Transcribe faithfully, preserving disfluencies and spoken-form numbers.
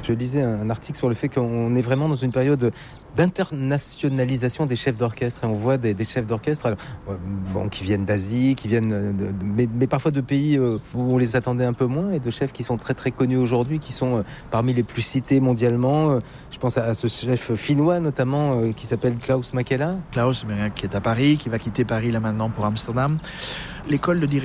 Je lisais un article sur le fait qu'on est vraiment dans une période d'internationalisation des chefs d'orchestre. Et on voit des, des chefs d'orchestre alors, bon, qui viennent d'Asie, qui viennent, de, de, mais, mais parfois de pays où on les attendait un peu moins, et de chefs qui sont très très connus aujourd'hui, qui sont parmi les plus cités mondialement. Je pense à ce chef finnois notamment qui s'appelle Klaus Mäkelä. Klaus, qui est à Paris, qui va quitter Paris là maintenant pour Amsterdam. L'école de direction